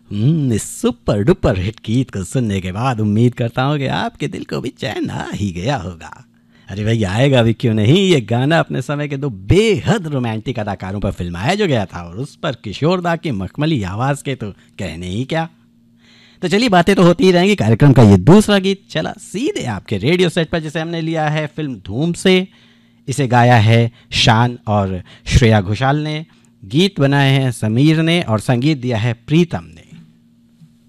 इस super duper hit गीत को सुनने के बाद उम्मीद करता हूँ कि आपके दिल को भी चैन आ ही गया होगा। अरे भाई आएगा भी क्यों नहीं, ये गाना अपने समय के दो बेहद रोमांटिक अदाकारों पर फिल्माया जो गया था और उस पर किशोर दा की मखमली आवाज़ के तो कहने ही क्या। तो चलिए बातें तो होती ही रहेंगी। कार्यक्रम का ये दूसरा गीत चला सीधे आपके रेडियो सेट पर, जिसे हमने लिया है फिल्म धूम से। इसे गाया है शान और श्रेया घोषाल ने, गीत बनाए हैं समीर ने और संगीत दिया है प्रीतम ने।